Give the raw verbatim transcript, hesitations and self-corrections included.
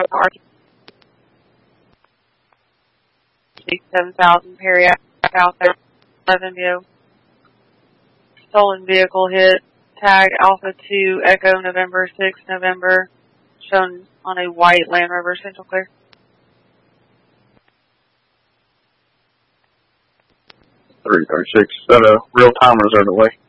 seven thousand Perry out there, eleven view. Stolen vehicle hit, tag Alpha two, Echo November sixth, November, shown on a white Land Rover, Central Clear. three thirty-six, is that a real time or is that a delay?